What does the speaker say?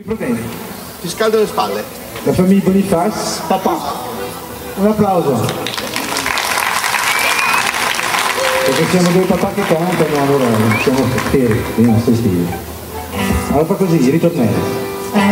problemi. Ti scaldo le spalle. La famiglia Boniface, papà. Un applauso. Perché siamo due papà che cantano, allora siamo feri, i nostri stili. Allora fa così, ritornello.